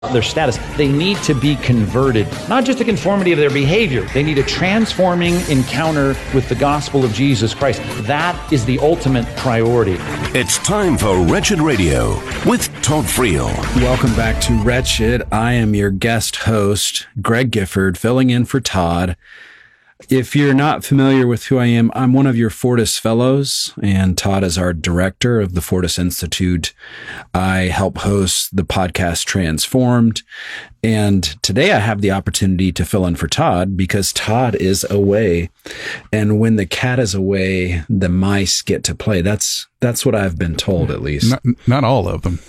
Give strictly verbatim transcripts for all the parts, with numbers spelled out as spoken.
their status. They need to be converted, not just a conformity of their behavior. They need a transforming encounter with the gospel of Jesus Christ. That is the ultimate priority. It's time for Wretched Radio with Todd Friel. Welcome back to Wretched. I am your guest host, Greg Gifford, filling in for Todd. If you're not familiar with who I am, I'm one of your Fortis Fellows, and Todd is our director of the Fortis Institute. I help host the podcast Transformed, and today I have the opportunity to fill in for Todd because Todd is away, and when the cat is away, the mice get to play. That's that's what I've been told, at least. Not, not all of them.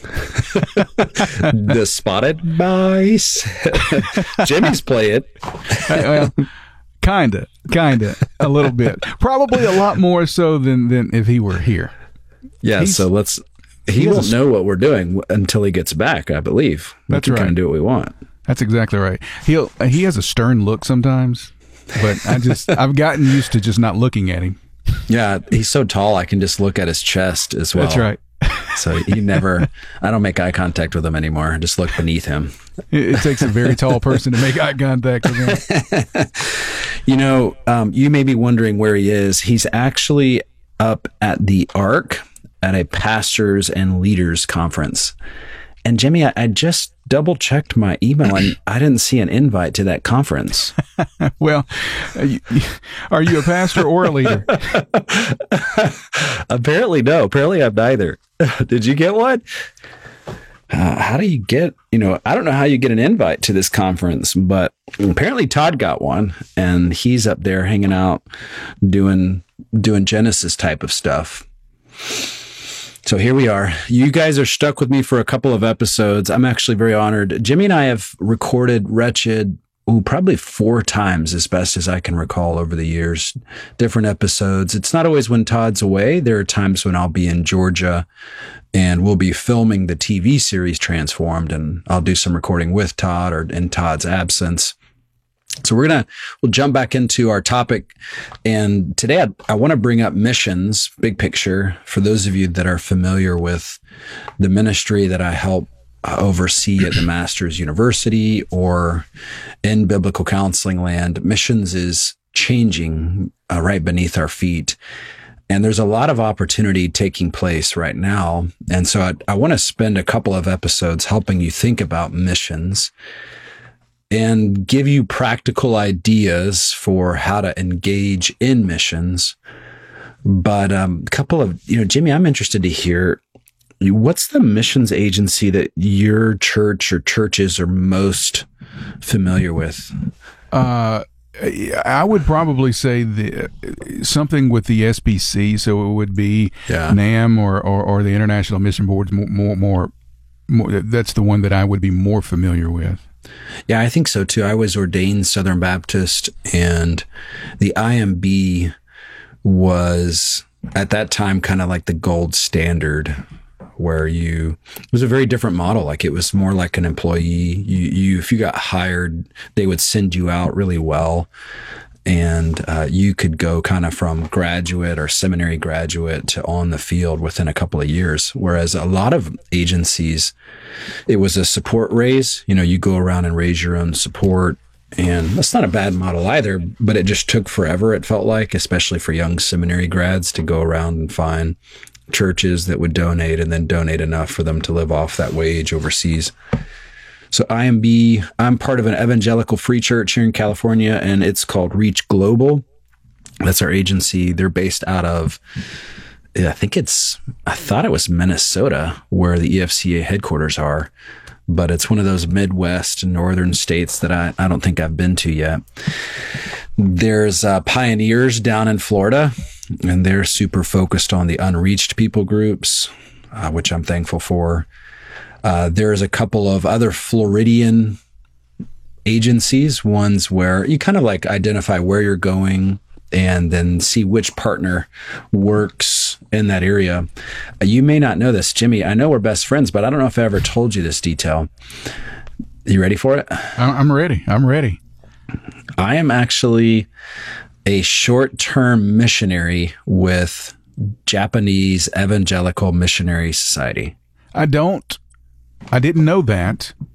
The spotted mice. Jimmy's play it. Well, Kinda, kinda, a little bit. Probably a lot more so than, than if he were here. Yeah, He's, so let's, he, he won't know what we're doing until he gets back, I believe. We That's can right. kind of do what we want. That's exactly right. He'll, he has a stern look sometimes, but I just, I've gotten used to just not looking at him. Yeah, he's so tall, I can just look at his chest as well. That's right. So he never, I don't make eye contact with him anymore. I just look beneath him. It, it takes a very tall person to make eye contact with him. You know, um, you may be wondering where he is. He's actually up at the Ark at a pastors and leaders conference. And Jimmy, I, I just double checked my email and I didn't see an invite to that conference. Well, are you, are you a pastor or a leader? Apparently, no. Apparently, I'm neither. Did you get one? Uh, how do you get, you know, I don't know how you get an invite to this conference, but apparently Todd got one and he's up there hanging out doing, doing Genesis type of stuff. So here we are. You guys are stuck with me for a couple of episodes. I'm actually very honored. Jimmy and I have recorded Wretched ooh, probably four times as best as I can recall over the years, different episodes. It's not always when Todd's away. There are times when I'll be in Georgia and we'll be filming the T V series Transformed, and I'll do some recording with Todd or in Todd's absence. So we're going to, we'll jump back into our topic. And today I, I want to bring up missions, big picture, for those of you that are familiar with the ministry that I help uh, oversee at the Masters University or in biblical counseling land. Missions is changing uh, right beneath our feet. And there's a lot of opportunity taking place right now. And so I, I want to spend a couple of episodes helping you think about missions and give you practical ideas for how to engage in missions. But um, a couple of, you know, Jimmy, I'm interested to hear, what's the missions agency that your church or churches are most familiar with? Uh, I would probably say the something with the S B C, so it would be yeah. NAM or, or, or the International Mission Boards. More, more, more, more, that's the one that I would be more familiar with. Yeah, I think so too. I was ordained Southern Baptist, and the I M B was at that time kind of like the gold standard, where you, it was a very different model. Like it was more like an employee. You, you, if you got hired, they would send you out really well. And uh, you could go kind of from graduate or seminary graduate to on the field within a couple of years. Whereas a lot of agencies, it was a support raise. You know, you go around and raise your own support. And that's not a bad model either, but it just took forever, it felt like, especially for young seminary grads to go around and find churches that would donate and then donate enough for them to live off that wage overseas. So I M B, I'm part of an evangelical free church here in California, and it's called Reach Global. That's our agency. They're based out of, I think it's, I thought it was Minnesota, where the E F C A headquarters are, but it's one of those Midwest and northern states that I, I don't think I've been to yet. There's uh, Pioneers down in Florida, and they're super focused on the unreached people groups, uh, which I'm thankful for. Uh, there's a couple of other Floridian agencies, ones where you kind of like identify where you're going and then see which partner works in that area. Uh, you may not know this, Jimmy. I know we're best friends, but I don't know if I ever told you this detail. You ready for it? I'm ready. I'm ready. I am actually a short-term missionary with Japanese Evangelical Missionary Society. I don't. I didn't know that.